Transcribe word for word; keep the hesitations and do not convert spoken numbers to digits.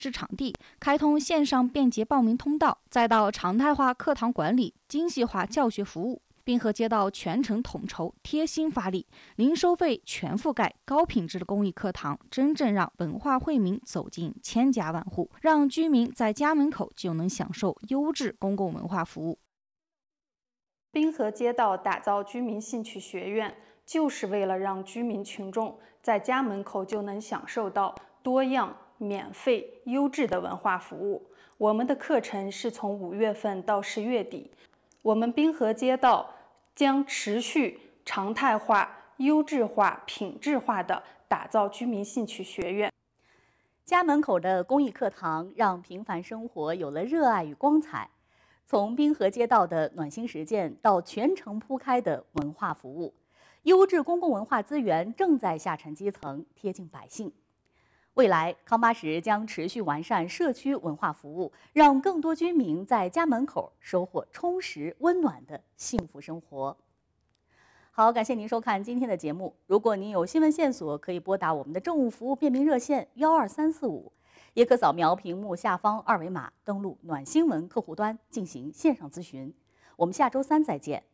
置场地，开通线上便捷报名通道，再到常态化课堂管理、精细化教学服务。滨河街道全程统筹，贴心发力，零收费、全覆盖、高品质的公益课堂，真正让文化惠民走进千家万户，让居民在家门口就能享受优质公共文化服务。 滨河街道打造居民兴趣学院，就是为了让居民群众在家门口就能享受到多样、免费、优质的文化服务。我们的课程是从五月份到十月底。我们滨河街道将持续常态化、优质化、品质化地打造居民兴趣学院。 家门口的公益课堂让平凡生活有了热爱与光彩。从滨河街道的暖心实践到全城铺开的文化服务，优质公共文化资源正在下沉基层，贴近百姓。未来，康巴什将持续完善社区文化服务，让更多居民在家门口收获充实温暖的幸福生活。好，感谢您收看今天的节目。如果您有新闻线索，可以拨打我们的政务服务便民热线幺二三四五，也可扫描屏幕下方二维码登录暖新闻客户端进行线上咨询。我们下周三再见。